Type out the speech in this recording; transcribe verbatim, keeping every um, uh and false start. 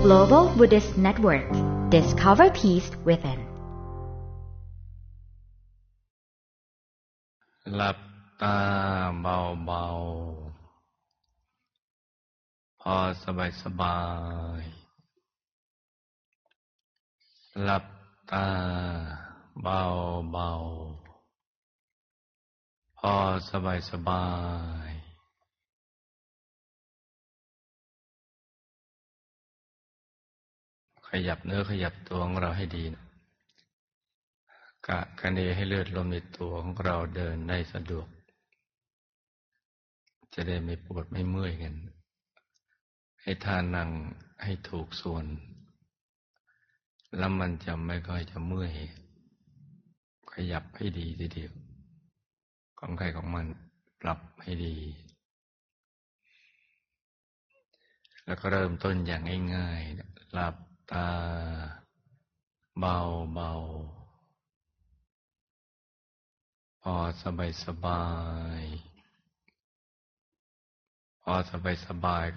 Global Buddhist Network. Discover peace within. หลับตาเบาๆพอสบายสบายหลับตาเบาๆพอสบายสบายขยับเนื้อขยับตัวของเราให้ดีนะกะกะเนให้เลือดลมในตัวของเราเดินได้สะดวกจะได้ไม่ปวดไม่เมื่อยกันให้ท่านั่งให้ถูกส่วนแล้วมันจะไม่ค่อยจะเมื่อยขยับให้ดีทีเดียวของใครของมันปรับให้ดีแล้วก็เริ่มต้นอย่างง่ายๆหลับตาเบาๆพอสบายสบายพอสบายสบาย